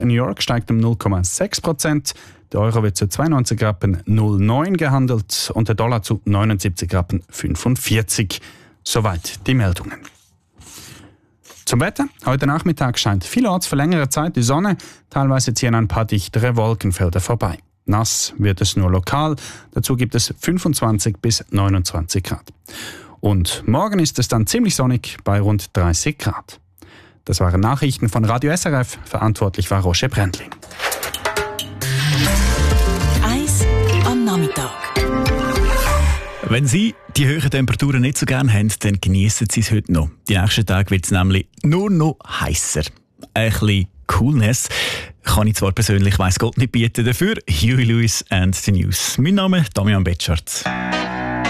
New York steigt um 0,6%. Der Euro wird zu 92 Rappen 0,9 gehandelt und der Dollar zu 79 Rappen 45. Soweit die Meldungen. Zum Wetter. Heute Nachmittag scheint vielerorts für längere Zeit die Sonne. Teilweise ziehen ein paar dichtere Wolkenfelder vorbei. Nass wird es nur lokal. Dazu gibt es 25 bis 29 Grad. Und morgen ist es dann ziemlich sonnig bei rund 30 Grad. Das waren Nachrichten von Radio SRF. Verantwortlich war Roger Brändli. Eis am Nachmittag. Wenn Sie die hohen Temperaturen nicht so gerne haben, dann genießen Sie es heute noch. Die nächsten Tage wird es nämlich nur noch heißer. Ein bisschen Coolness kann ich zwar persönlich weiss Gott nicht bieten, dafür Huey Lewis and the News. Mein Name ist Damian Betschart.